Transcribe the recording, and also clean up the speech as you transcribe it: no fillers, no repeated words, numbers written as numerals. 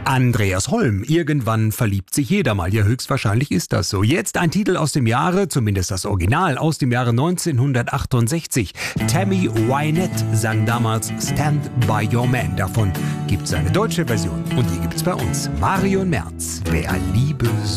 Andreas Holm, irgendwann verliebt sich jeder mal. Ja, höchstwahrscheinlich ist das so. Jetzt ein Titel aus dem Jahre, zumindest das Original, aus dem Jahre 1968. Tammy Wynette sang damals Stand By Your Man. Davon gibt's eine deutsche Version und die gibt's bei uns. Marion Merz, wer Liebe